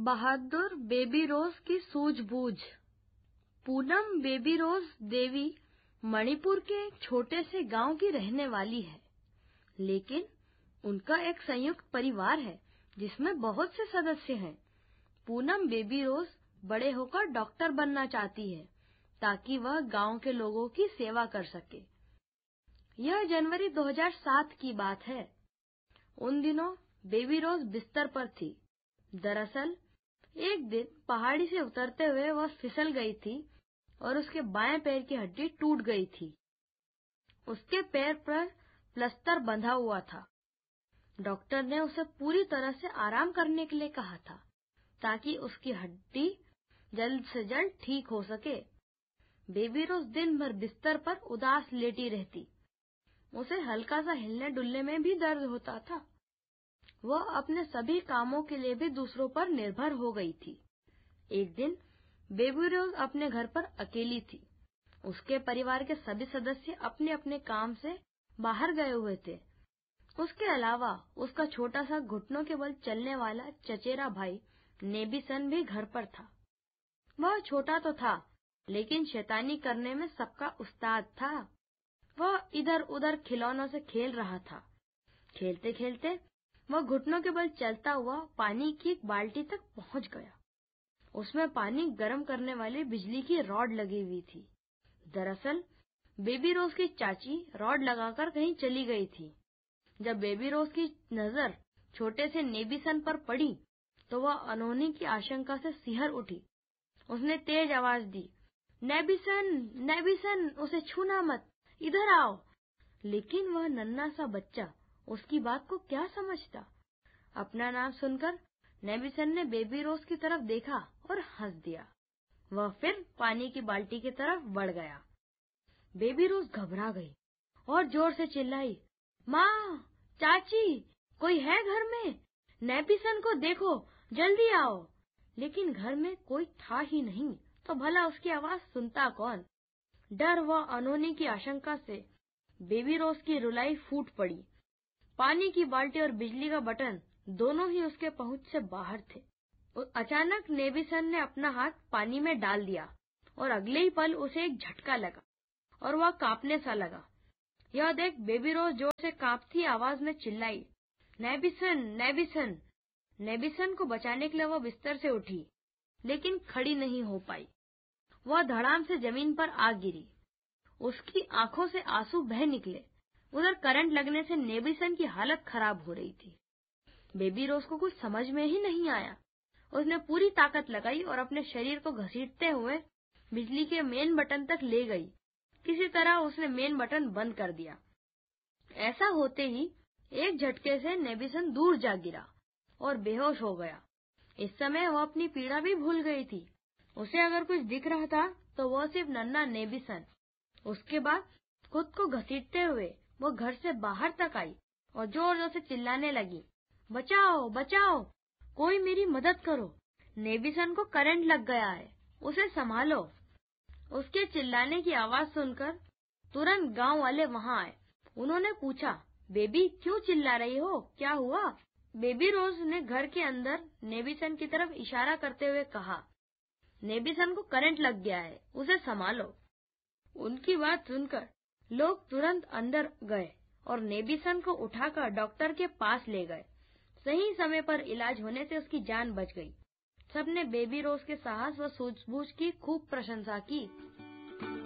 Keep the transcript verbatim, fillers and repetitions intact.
बहादुर baby रोज की सूझबूझ। Poonam baby रोज देवी मणिपुर के एक छोटे से गांव की रहने वाली है, लेकिन उनका एक संयुक्त परिवार है जिसमें बहुत से सदस्य हैं। पूनम बेबी रोज बड़े होकर डॉक्टर बनना चाहती है ताकि वह गांव के लोगों की सेवा कर सके। यह जनवरी दो हज़ार सात की बात है। उन दिनों बेबी रोज बिस्तर पर थी। दरअसल एक दिन पहाड़ी से उतरते हुए वह फिसल गई थी और उसके बाएं पैर की हड्डी टूट गई थी। उसके पैर पर प्लास्टर बंधा हुआ था। डॉक्टर ने उसे पूरी तरह से आराम करने के लिए कहा था ताकि उसकी हड्डी जल्द से जल्द ठीक हो सके। बेबी रोज दिन भर बिस्तर पर उदास लेटी रहती। उसे हल्का सा हिलने डुलने में भी दर्द होता था। वह अपने सभी कामों के लिए भी दूसरों पर निर्भर हो गई थी। एक दिन बेबी रोज अपने घर पर अकेली थी। उसके परिवार के सभी सदस्य अपने अपने काम से बाहर गए हुए थे। उसके अलावा उसका छोटा सा घुटनों के बल चलने वाला चचेरा भाई नेबिसन भी घर पर था। वह छोटा तो था, लेकिन शैतानी करने में सबका उस्ताद था। वह इधर उधर खिलौनों से खेल रहा था। खेलते खेलते वह घुटनों के बल चलता हुआ पानी की एक बाल्टी तक पहुंच गया। उसमें पानी गर्म करने वाली बिजली की रॉड लगी हुई थी। दरअसल बेबी रोज की चाची रॉड लगाकर कहीं चली गई थी। जब बेबी रोज की नजर छोटे से नेबिसन पर पड़ी तो वह अनहोनी की आशंका से सिहर उठी। उसने तेज आवाज दी, नेबिसन, नेबिसन, उसे छूना मत, इधर आओ। लेकिन वह नन्हा सा बच्चा उसकी बात को क्या समझता। अपना नाम सुनकर नेबिसन ने बेबी रोज की तरफ देखा और हंस दिया। वह फिर पानी की बाल्टी की तरफ बढ़ गया। बेबी रोज घबरा गई और जोर से चिल्लाई, माँ, चाची, कोई है घर में? नेबिसन को देखो, जल्दी आओ। लेकिन घर में कोई था ही नहीं, तो भला उसकी आवाज सुनता कौन? डर व अनहोनी की आशंका से बेबी रोज की रुलाई फूट पड़ी। पानी की बाल्टी और बिजली का बटन दोनों ही उसके पहुंच से बाहर थे। अचानक नेबिसन ने अपना हाथ पानी में डाल दिया और अगले ही पल उसे एक झटका लगा और वह कांपने सा लगा। यह देख बेबी रोज जोर से कांपती आवाज में चिल्लाई, नेबिसन, नेबिसन। नेबिसन को बचाने के लिए वह बिस्तर से उठी, लेकिन खड़ी नहीं हो पाई। वह धड़ाम से जमीन पर आ गिरी। उसकी आंखों से आंसू बह निकले। उधर करंट लगने से नेबिसन की हालत खराब हो रही थी। बेबी रोज को कुछ समझ में ही नहीं आया। उसने पूरी ताकत लगाई और अपने शरीर को घसीटते हुए बिजली के मेन बटन तक ले गई। किसी तरह उसने मेन बटन बंद कर दिया। ऐसा होते ही एक झटके से नेबिसन दूर जा गिरा और बेहोश हो गया। इस समय वह अपनी पीड़ा भी भूल गई थी। उसे अगर कुछ दिख रहा था तो वह सिर्फ नन्हा नेबिसन। उसके बाद खुद को घसीटते हुए वो घर से बाहर तक आई और जोर जोर से चिल्लाने लगी, बचाओ, बचाओ, कोई मेरी मदद करो, नेबिसन को करंट लग गया है, उसे संभालो। उसके चिल्लाने की आवाज सुनकर तुरंत गांव वाले वहां आए। उन्होंने पूछा, बेबी क्यों चिल्ला रही हो, क्या हुआ? बेबी रोज ने घर के अंदर नेबिसन की तरफ इशारा करते हुए कहा, नेबिसन को करंट लग गया है, उसे संभालो। उनकी बात सुनकर लोग तुरंत अंदर गए और नेबिसन को उठाकर डॉक्टर के पास ले गए। सही समय पर इलाज होने से उसकी जान बच गई। सबने बेबी रोज के साहस व सूझबूझ की खूब प्रशंसा की।